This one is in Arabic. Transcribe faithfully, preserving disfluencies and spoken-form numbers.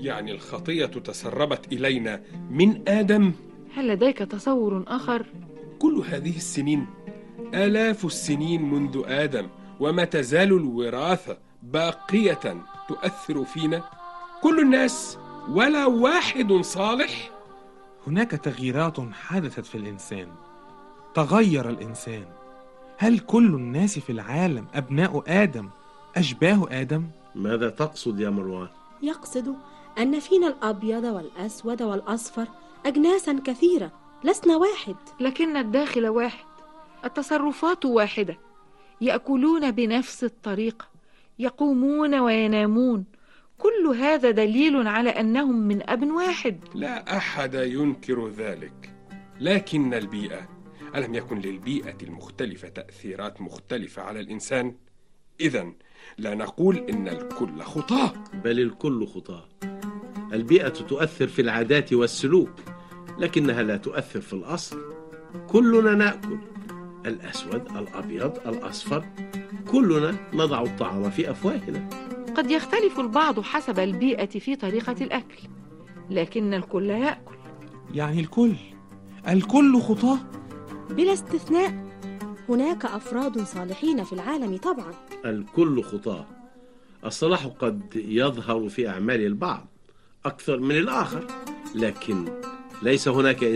يعني الخطية تسربت إلينا من آدم؟ هل لديك تصور آخر؟ كل هذه السنين، آلاف السنين منذ آدم، وما تزال الوراثة باقية تؤثر فينا. كل الناس ولا واحد صالح. هناك تغييرات حدثت في الإنسان، تغير الإنسان. هل كل الناس في العالم أبناء آدم أشباه آدم؟ ماذا تقصد يا مروان؟ يقصد أن فينا الأبيض والأسود والأصفر أجناسا كثيرة، لسنا واحد. لكن الداخل واحد، التصرفات واحدة، يأكلون بنفس الطريقة، يقومون وينامون. كل هذا دليل على أنهم من أب واحد. لا أحد ينكر ذلك، لكن البيئة، ألم يكن للبيئة المختلفة تأثيرات مختلفة على الإنسان؟ إذن لا نقول إن الكل خطاة، بل الكل خطاة. البيئة تؤثر في العادات والسلوك، لكنها لا تؤثر في الأصل. كلنا نأكل، الأسود، الأبيض، الأصفر، كلنا نضع الطعام في أفواهنا. قد يختلف البعض حسب البيئة في طريقة الأكل، لكن الكل يأكل. يعني الكل الكل خطاة بلا استثناء. هناك أفراد صالحين في العالم طبعا. الكل خطاة. الصلاح قد يظهر في أعمال البعض أكثر من الآخر، لكن ليس هناك